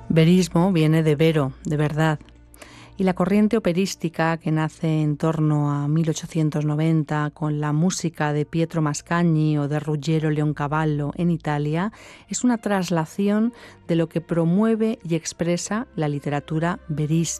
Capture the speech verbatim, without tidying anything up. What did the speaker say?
Verismo viene de vero, de verdad, y la corriente operística que nace en torno a mil ochocientos noventa con la música de Pietro Mascagni o de Ruggero Leoncavallo en Italia es una traslación de lo que promueve y expresa la literatura verista.